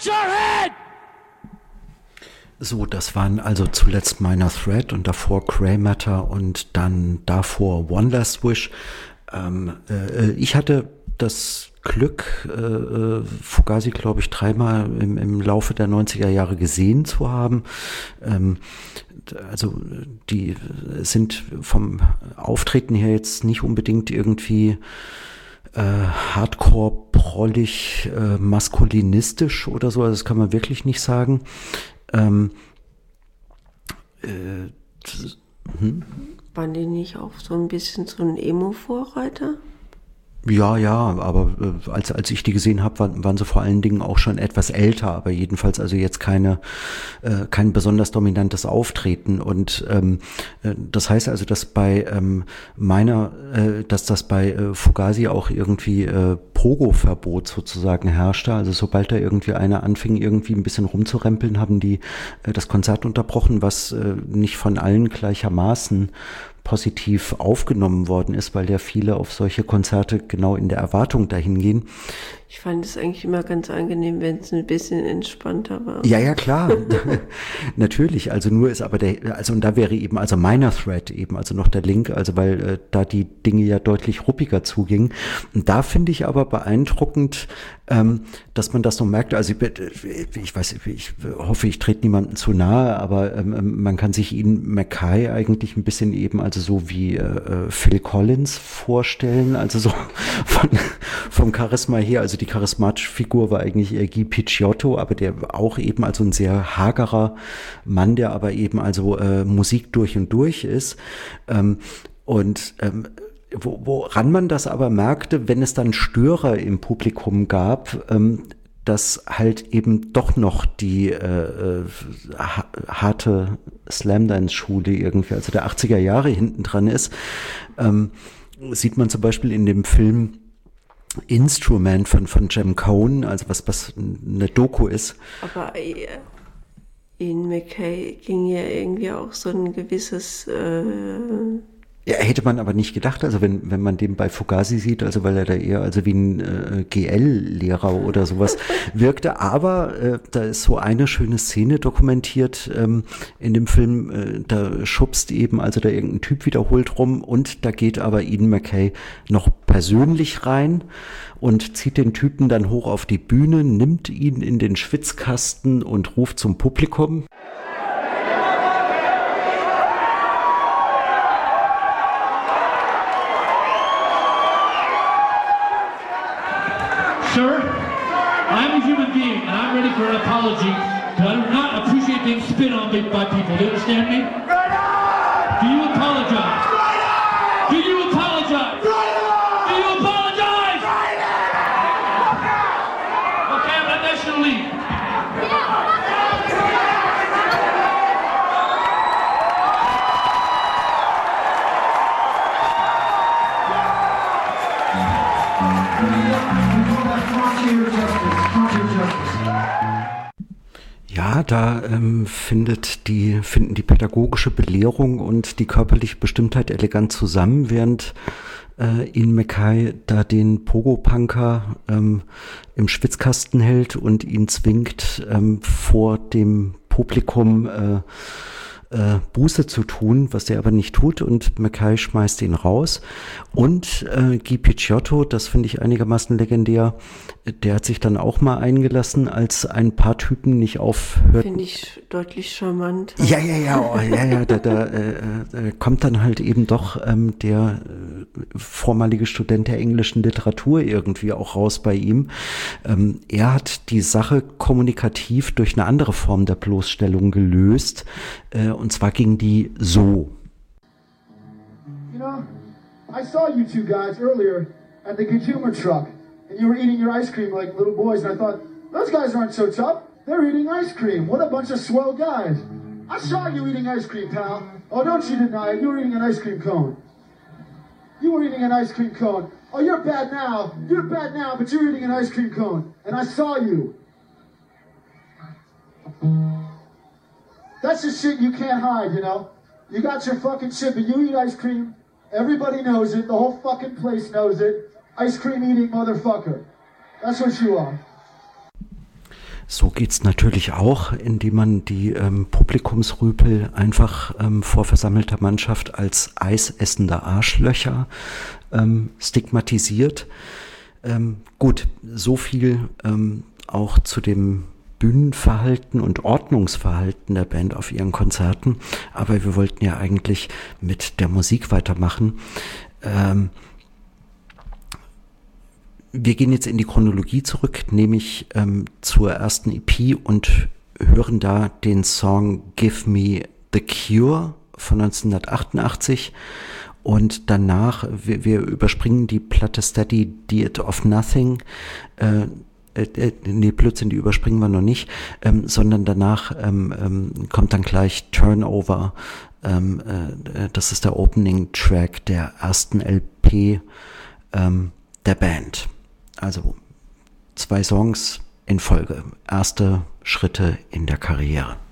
So, das waren also zuletzt Minor Threat und davor Grey Matter und dann davor One Last Wish. Ich hatte das Glück, Fugazi, glaube ich, dreimal im Laufe der 90er Jahre gesehen zu haben. Also die sind vom Auftreten her jetzt nicht unbedingt irgendwie hardcore, prollig, maskulinistisch oder so, also das kann man wirklich nicht sagen. Waren die nicht auch so ein bisschen so ein Emo-Vorreiter? Ja, aber als ich die gesehen habe, waren sie vor allen Dingen auch schon etwas älter, aber jedenfalls also jetzt kein besonders dominantes Auftreten. Und das heißt also, dass dass das bei Fugazi auch irgendwie Pogo-Verbot sozusagen herrschte. Also sobald da irgendwie einer anfing, irgendwie ein bisschen rumzurempeln, haben die das Konzert unterbrochen, was nicht von allen gleichermaßen positiv aufgenommen worden ist, weil ja viele auf solche Konzerte genau in der Erwartung dahin gehen. Ich fand es eigentlich immer ganz angenehm, wenn es ein bisschen entspannter war. Ja, klar. Natürlich. Also nur ist aber und da wäre eben also Minor Threat eben, also noch der Link, also weil da die Dinge ja deutlich ruppiger zugingen. Und da finde ich aber beeindruckend, dass man das so merkt. Also ich weiß, ich hoffe, ich trete niemandem zu nahe, aber man kann sich Ian MacKaye eigentlich ein bisschen eben also so wie Phil Collins vorstellen, also so vom Charisma her. Also die charismatische Figur war eigentlich eher Guy Picciotto, aber der auch eben also ein sehr hagerer Mann, der aber eben also Musik durch und durch ist. Woran man das aber merkte, wenn es dann Störer im Publikum gab, dass halt eben doch noch die harte Slamdance-Schule irgendwie, also der 80er Jahre hinten dran ist, sieht man zum Beispiel in dem Film Instrument von Jem Cohn, also was eine Doku ist. Aber Ian MacKaye ging ja irgendwie auch so ein gewisses Ja, hätte man aber nicht gedacht, also wenn man den bei Fugazi sieht, also weil er da eher also wie ein GL-Lehrer oder sowas wirkte, aber da ist so eine schöne Szene dokumentiert in dem Film, da schubst eben also da irgendein Typ wiederholt rum und da geht aber Ian MacKaye noch persönlich rein und zieht den Typen dann hoch auf die Bühne, nimmt ihn in den Schwitzkasten und ruft zum Publikum. Sir, I'm a human being and I'm ready for an apology, but I do not appreciate being spit on by people. Do you understand me? Do you apologize? Do you apologize? Do you apologize? Okay, I'm not national league. Ja, da finden die pädagogische Belehrung und die körperliche Bestimmtheit elegant zusammen, während Ian MacKaye da den Pogo-Punker im Schwitzkasten hält und ihn zwingt, vor dem Publikum Buße zu tun, was der aber nicht tut, und MacKaye schmeißt ihn raus. Und Guy Picciotto, das finde ich einigermaßen legendär, der hat sich dann auch mal eingelassen, als ein paar Typen nicht aufhörten. Finde ich deutlich charmant. Da kommt dann halt eben doch der vormalige Student der englischen Literatur irgendwie auch raus bei ihm. Er hat die Sache kommunikativ durch eine andere Form der Bloßstellung gelöst, und zwar ging die so. You know, I saw you two guys earlier at the Good Humor truck, and you were eating your ice cream like little boys, and I thought, those guys aren't so tough. They're eating ice cream. What a bunch of swell guys. I saw you eating ice cream, pal. Oh, don't you deny it. You were eating an ice cream cone. You were eating an ice cream cone. Oh, you're bad now. You're bad now, but you're eating an ice cream cone. And I saw you. That's the shit you can't hide, you know? You got your fucking shit, but you eat ice cream. Everybody knows it. The whole fucking place knows it. Ice cream eating motherfucker. That's what you are. So geht's natürlich auch, indem man die Publikumsrüpel einfach vor versammelter Mannschaft als eisessende Arschlöcher stigmatisiert. Gut, so viel auch zu dem Bühnenverhalten und Ordnungsverhalten der Band auf ihren Konzerten. Aber wir wollten ja eigentlich mit der Musik weitermachen. Wir gehen jetzt in die Chronologie zurück, nämlich zur ersten EP und hören da den Song Give Me the Cure von 1988 und danach, wir überspringen die Platte Steady Diet of Nothing, Blödsinn, die überspringen wir noch nicht, sondern danach kommt dann gleich Turnover, das ist der Opening Track der ersten LP der Band. Also 2 Songs in Folge. Erste Schritte in der Karriere.